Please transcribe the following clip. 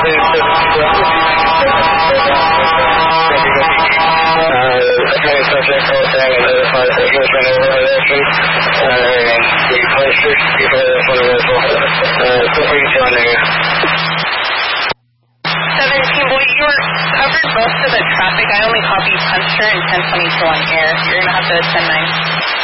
Subject call down and notified that he was running over my direction. The police is one of those feel free to join there. 17, boy, you were covered most of the traffic. I only copied Punster and 1022 on air. You're going to have to send 9.